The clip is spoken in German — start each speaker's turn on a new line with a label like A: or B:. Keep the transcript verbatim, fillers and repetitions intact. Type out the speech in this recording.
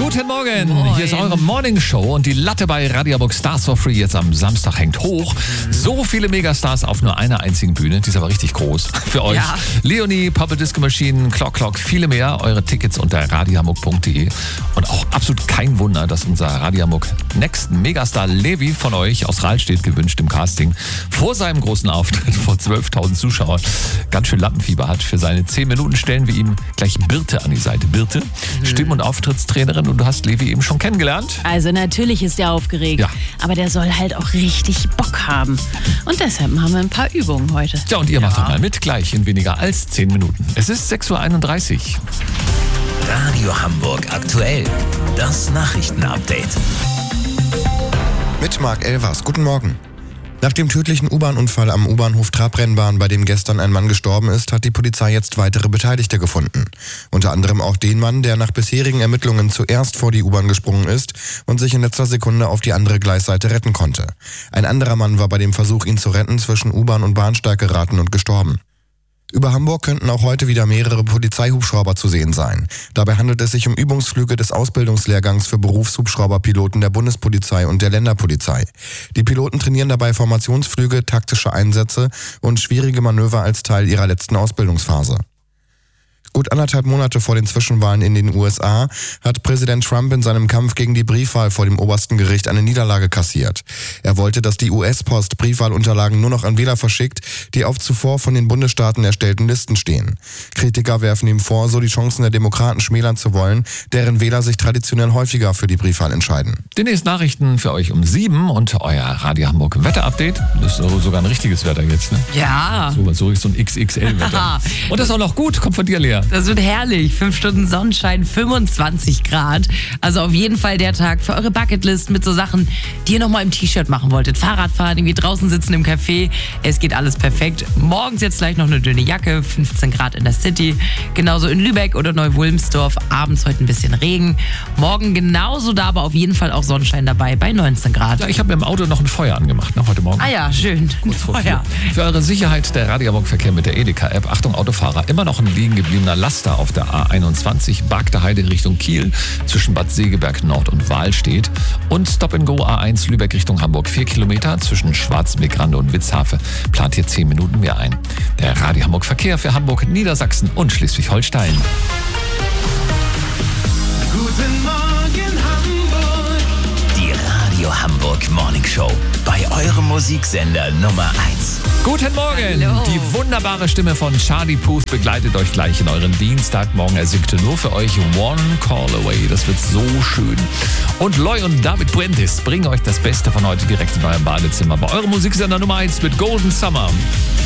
A: Guten Morgen,
B: Moin.
A: Hier ist eure Morning Show und die Latte bei Radio Hamburg Stars for Free jetzt am Samstag hängt hoch. So viele Megastars auf nur einer einzigen Bühne, die ist aber richtig groß für euch.
B: Ja.
A: Leonie, Purple Disco Machine, Clock Clock, viele mehr. Eure Tickets unter radio hamburg punkt de und auch absolut kein Wunder, dass unser Radio Hamburg Next Megastar Levi von euch aus Rahlstedt gewünscht im Casting vor seinem großen Auftritt vor zwölftausend Zuschauern ganz schön Lampenfieber hat. Für seine zehn Minuten stellen wir ihm gleich Birte an die Seite. Birte, mhm. Stimm- und Auftrittstrainerin, und du hast Levi eben schon kennengelernt.
B: Also natürlich ist er aufgeregt,
A: Ja.
B: aber der soll halt auch richtig Bock haben. Und deshalb haben wir ein paar Übungen heute.
A: Ja, und ihr macht doch mal mit, gleich in weniger als zehn Minuten. Es ist sechs Uhr einunddreißig.
C: Radio Hamburg aktuell. Das Nachrichtenupdate.
D: Mit Marc Elvers. Guten Morgen. Nach dem tödlichen U-Bahn-Unfall am U-Bahnhof Trabrennbahn, bei dem gestern ein Mann gestorben ist, hat die Polizei jetzt weitere Beteiligte gefunden. Unter anderem auch den Mann, der nach bisherigen Ermittlungen zuerst vor die U-Bahn gesprungen ist und sich in letzter Sekunde auf die andere Gleisseite retten konnte. Ein anderer Mann war bei dem Versuch, ihn zu retten, zwischen U-Bahn und Bahnsteig geraten und gestorben. Über Hamburg könnten auch heute wieder mehrere Polizeihubschrauber zu sehen sein. Dabei handelt es sich um Übungsflüge des Ausbildungslehrgangs für Berufshubschrauberpiloten der Bundespolizei und der Länderpolizei. Die Piloten trainieren dabei Formationsflüge, taktische Einsätze und schwierige Manöver als Teil ihrer letzten Ausbildungsphase. Gut anderthalb Monate vor den Zwischenwahlen in den U S A hat Präsident Trump in seinem Kampf gegen die Briefwahl vor dem obersten Gericht eine Niederlage kassiert. Er wollte, dass die U S-Post Briefwahlunterlagen nur noch an Wähler verschickt, die auf zuvor von den Bundesstaaten erstellten Listen stehen. Kritiker werfen ihm vor, so die Chancen der Demokraten schmälern zu wollen, deren Wähler sich traditionell häufiger für die Briefwahl entscheiden.
A: Die nächsten Nachrichten für euch um sieben und euer Radio Hamburg Wetter-Update. Das ist sogar ein richtiges Wetter jetzt, ne?
B: Ja,
A: So, so ist so ein X X L-Wetter. Und das ist auch noch gut, kommt von dir, Lea.
B: das wird herrlich. Fünf Stunden Sonnenschein, fünfundzwanzig Grad. Also auf jeden Fall der Tag für eure Bucketlist mit so Sachen, die ihr nochmal im T-Shirt machen wolltet. Fahrradfahren, irgendwie draußen sitzen im Café. Es geht alles perfekt. Morgens jetzt gleich noch eine dünne Jacke, fünfzehn Grad in der City. Genauso in Lübeck oder Neu-Wulmsdorf. Abends heute ein bisschen Regen. Morgen genauso da, aber auf jeden Fall auch Sonnenschein dabei bei neunzehn Grad.
A: Ja, ich habe mir im Auto noch ein Feuer angemacht, ne, heute Morgen.
B: Ah ja, schön. Ein
A: Vor
B: Feuer.
A: vier. Für eure Sicherheit der Radio Hamburg Verkehr mit der Edeka-App. Achtung, Autofahrer, immer noch ein liegen gebliebener Laster auf der A einundzwanzig, Bargter Heide Richtung Kiel, zwischen Bad Segeberg Nord und Wahlstedt. Und Stop-and-Go A eins Lübeck Richtung Hamburg, vier Kilometer zwischen Schwarzenbeck-Rande und Witzhafe. Plant hier zehn Minuten mehr ein. Der Radio Hamburg Verkehr für Hamburg, Niedersachsen und Schleswig-Holstein.
E: Guten Morgen Hamburg.
C: Die Radio Hamburg Morning Show. Bei eurem Musiksender Nummer eins.
A: Guten Morgen!
B: Hallo.
A: Die wunderbare Stimme von Charlie Puth begleitet euch gleich in euren Dienstagmorgen. Er singte nur für euch One Call Away. Das wird so schön. Und Loy und David Puentes bringen euch das Beste von heute direkt in eurem Badezimmer. Bei eurem Musiksender Nummer eins mit Golden Summer.